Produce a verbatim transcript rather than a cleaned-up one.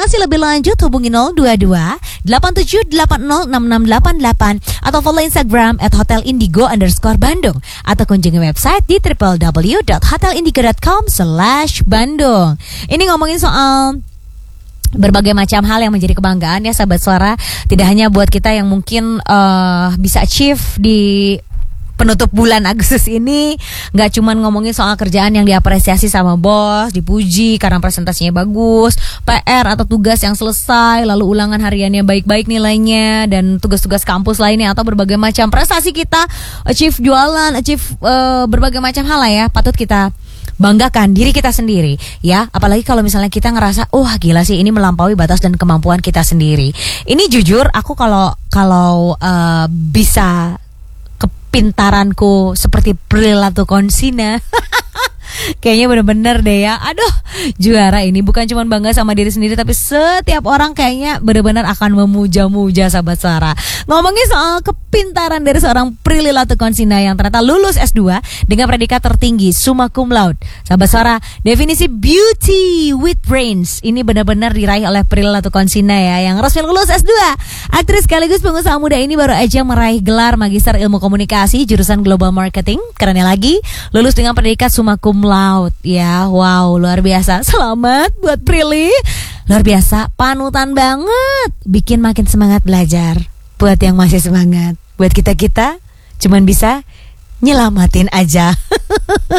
konsultasi lebih lanjut hubungi nol dua dua delapan tujuh delapan nol enam enam delapan delapan atau follow Instagram at hotelindigo underscore Bandung atau kunjungi website di w w w dot hotelindigo dot com slash Bandung. Ini ngomongin soal berbagai macam hal yang menjadi kebanggaan ya sahabat suara. Tidak hanya buat kita yang mungkin uh, bisa achieve di penutup bulan Agustus ini, nggak cuman ngomongin soal kerjaan yang diapresiasi sama bos, dipuji karena presentasinya bagus, P R atau tugas yang selesai, lalu ulangan hariannya baik-baik nilainya, dan tugas-tugas kampus lainnya atau berbagai macam prestasi kita, achieve jualan, achieve uh, berbagai macam hal lah ya, patut kita banggakan diri kita sendiri ya. Apalagi kalau misalnya kita ngerasa wah gila sih ini melampaui batas dan kemampuan kita sendiri. Ini jujur aku kalau kalau uh, bisa pintaranku seperti Prilly Latuconsina kayaknya bener-bener deh ya. Aduh, juara ini bukan cuma bangga sama diri sendiri, tapi setiap orang kayaknya bener-bener akan memuja-muja sahabat suara. Ngomongin soal kepintaran dari seorang Prilly Latuconsina yang ternyata lulus S dua dengan predikat tertinggi summa cum laude. Sahabat suara, definisi beauty with brains ini benar-benar diraih oleh Prilly Latuconsina ya, yang resmi lulus S dua. Aktris sekaligus pengusaha muda ini baru aja meraih gelar Magister Ilmu Komunikasi jurusan Global Marketing. Kerennya lagi, lulus dengan predikat summa cum laude ya. Wow, luar biasa. Selamat buat Prilly. Luar biasa, panutan banget. Bikin makin semangat belajar. Buat yang masih semangat, buat kita-kita cuman bisa nyelamatin aja.